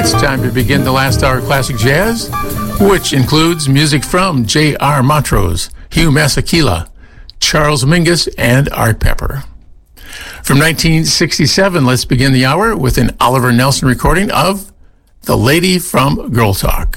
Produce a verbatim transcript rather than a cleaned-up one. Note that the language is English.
It's time to begin the last hour classic jazz, which includes music from J R. Montrose, Hugh Masekela, Charles Mingus, and Art Pepper. From nineteen sixty-seven, let's begin the hour with an Oliver Nelson recording of The Lady from Girl Talk.